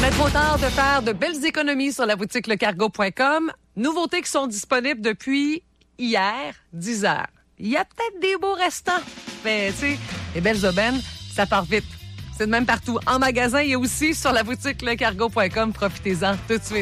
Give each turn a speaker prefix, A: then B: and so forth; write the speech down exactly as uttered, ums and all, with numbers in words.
A: Jamais trop tard de faire de belles économies sur la boutique lecargo point com. Nouveautés qui sont disponibles depuis hier, dix heures. Il y a peut-être des beaux restants, mais tu sais, les belles aubaines, ça part vite. C'est de même partout. En magasin et aussi sur la boutique lecargo point com. Profitez-en tout de suite.